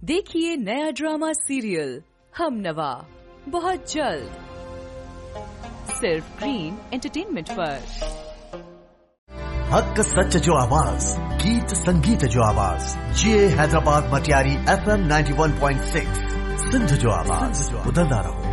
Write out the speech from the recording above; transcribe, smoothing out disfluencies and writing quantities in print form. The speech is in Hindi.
देखिए नया ड्रामा सीरियल हमनवा बहुत जल्द सिर्फ ग्रीन एंटरटेनमेंट पर। हक सच जो आवाज, गीत संगीत जो आवाज, ये हैदराबाद मटियारी FM 91.6 सिंध जो आवाज, बदलता रहो।